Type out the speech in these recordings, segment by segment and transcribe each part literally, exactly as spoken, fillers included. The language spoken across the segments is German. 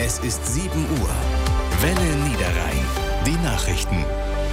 Es ist sieben Uhr. Welle Niederrhein. Die Nachrichten.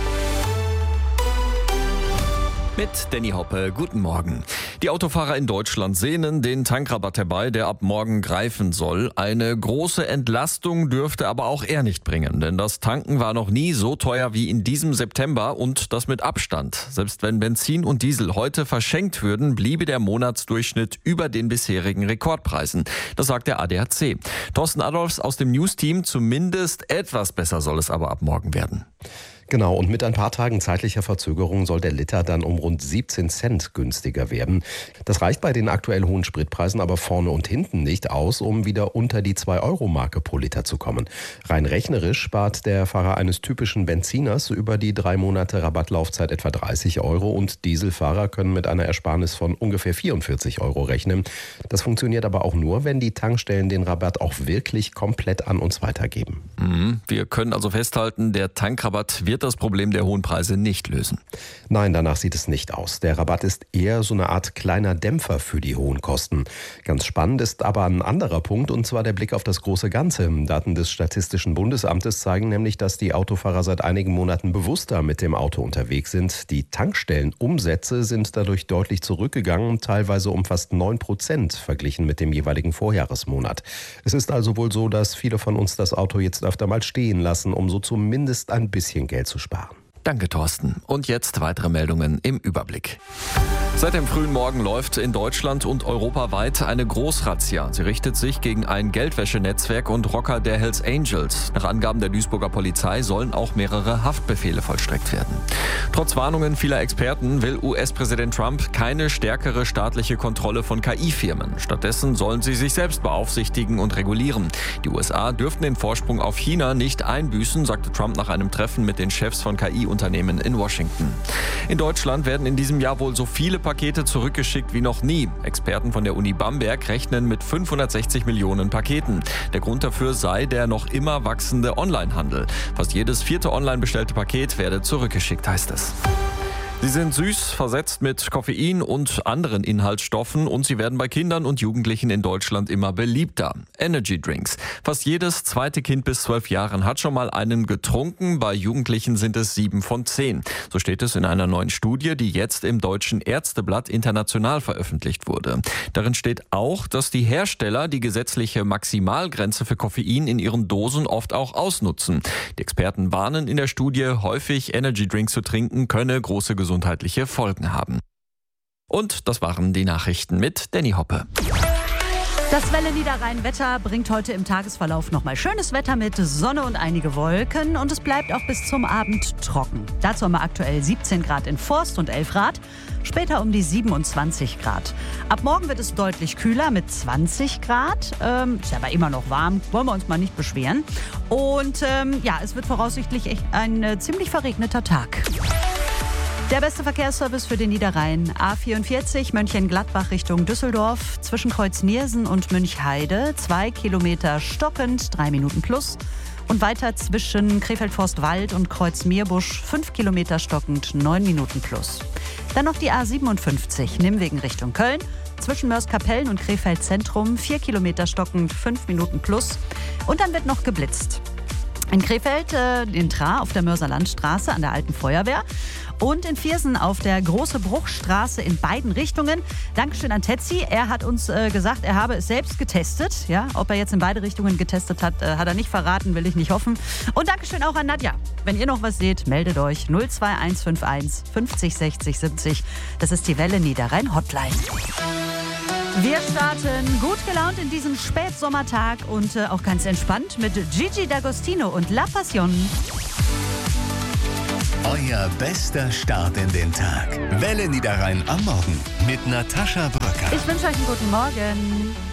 Mit Danny Hoppe, guten Morgen. Die Autofahrer in Deutschland sehnen den Tankrabatt herbei, der ab morgen greifen soll. Eine große Entlastung dürfte aber auch er nicht bringen, denn das Tanken war noch nie so teuer wie in diesem September und das mit Abstand. Selbst wenn Benzin und Diesel heute verschenkt würden, bliebe der Monatsdurchschnitt über den bisherigen Rekordpreisen. Das sagt der A D A C. Thorsten Adolfs aus dem News-Team, zumindest etwas besser soll es aber ab morgen werden. Genau, und mit ein paar Tagen zeitlicher Verzögerung soll der Liter dann um rund siebzehn Cent günstiger werden. Das reicht bei den aktuell hohen Spritpreisen aber vorne und hinten nicht aus, um wieder unter die zwei Euro Marke pro Liter zu kommen. Rein rechnerisch spart der Fahrer eines typischen Benziners über die drei Monate Rabattlaufzeit etwa dreißig Euro und Dieselfahrer können mit einer Ersparnis von ungefähr vierundvierzig Euro rechnen. Das funktioniert aber auch nur, wenn die Tankstellen den Rabatt auch wirklich komplett an uns weitergeben. Mhm. Wir können also festhalten, der Tankrabatt wird das Problem der hohen Preise nicht lösen. Nein, danach sieht es nicht aus. Der Rabatt ist eher so eine Art kleiner Dämpfer für die hohen Kosten. Ganz spannend ist aber ein anderer Punkt, und zwar der Blick auf das große Ganze. Daten des Statistischen Bundesamtes zeigen nämlich, dass die Autofahrer seit einigen Monaten bewusster mit dem Auto unterwegs sind. Die Tankstellenumsätze sind dadurch deutlich zurückgegangen, teilweise um fast neun Prozent verglichen mit dem jeweiligen Vorjahresmonat. Es ist also wohl so, dass viele von uns das Auto jetzt öfter mal stehen lassen, um so zumindest ein bisschen Geld zu sparen. Danke, Thorsten. Und jetzt weitere Meldungen im Überblick. Seit dem frühen Morgen läuft in Deutschland und europaweit eine Großrazzia. Sie richtet sich gegen ein Geldwäschenetzwerk und Rocker der Hells Angels. Nach Angaben der Duisburger Polizei sollen auch mehrere Haftbefehle vollstreckt werden. Trotz Warnungen vieler Experten will U S-Präsident Trump keine stärkere staatliche Kontrolle von K I-Firmen. Stattdessen sollen sie sich selbst beaufsichtigen und regulieren. Die U S A dürften den Vorsprung auf China nicht einbüßen, sagte Trump nach einem Treffen mit den Chefs von K I-Unternehmen in Washington. In Deutschland werden in diesem Jahr wohl so viele Pakete zurückgeschickt wie noch nie. Experten von der Uni Bamberg rechnen mit fünfhundertsechzig Millionen Paketen. Der Grund dafür sei der noch immer wachsende Onlinehandel. Fast jedes vierte online bestellte Paket werde zurückgeschickt, heißt es. Sie sind süß, versetzt mit Koffein und anderen Inhaltsstoffen und sie werden bei Kindern und Jugendlichen in Deutschland immer beliebter. Energy Drinks. Fast jedes zweite Kind bis zwölf Jahren hat schon mal einen getrunken. Bei Jugendlichen sind es sieben von zehn. So steht es in einer neuen Studie, die jetzt im Deutschen Ärzteblatt international veröffentlicht wurde. Darin steht auch, dass die Hersteller die gesetzliche Maximalgrenze für Koffein in ihren Dosen oft auch ausnutzen. Die Experten warnen in der Studie, häufig Energy Drinks zu trinken könne große Gesundheit gesundheitliche Folgen haben. Und das waren die Nachrichten mit Danny Hoppe. Das Welle Niederrhein-Wetter bringt heute im Tagesverlauf nochmal schönes Wetter mit Sonne und einige Wolken und es bleibt auch bis zum Abend trocken. Dazu haben wir aktuell siebzehn Grad in Forst und Elfrath, später um die siebenundzwanzig Grad. Ab morgen wird es deutlich kühler mit zwanzig Grad, ähm, ist aber immer noch warm, wollen wir uns mal nicht beschweren. Und ähm, ja, es wird voraussichtlich echt ein äh, ziemlich verregneter Tag. Der beste Verkehrsservice für den Niederrhein. A vierundvierzig Mönchengladbach Richtung Düsseldorf. Zwischen Kreuz-Niersen und Münchheide. Zwei Kilometer stockend, drei Minuten plus. Und weiter zwischen Krefeld-Forstwald und Kreuz-Meerbusch. Fünf Kilometer stockend, neun Minuten plus. Dann noch die A siebenundfünfzig Nimwegen Richtung Köln. Zwischen Mörs-Kapellen und Krefeld-Zentrum. Vier Kilometer stockend, fünf Minuten plus. Und dann wird noch geblitzt. In Krefeld, äh, in Tra auf der Mörser Landstraße an der Alten Feuerwehr und in Viersen auf der Große Bruchstraße in beiden Richtungen. Dankeschön an Tetzi. Er hat uns äh, gesagt, er habe es selbst getestet. Ja, ob er jetzt in beide Richtungen getestet hat, äh, hat er nicht verraten, will ich nicht hoffen. Und Dankeschön auch an Nadja. Wenn ihr noch was seht, meldet euch null zwei eins fünf eins fünfzig sechzig siebzig. Das ist die Welle Niederrhein Hotline. Wir starten gut gelaunt in diesen Spätsommertag und äh, auch ganz entspannt mit Gigi D'Agostino und La Passion. Euer bester Start in den Tag. Welle Niederrhein am Morgen mit Natascha Bröcker. Ich wünsche euch einen guten Morgen.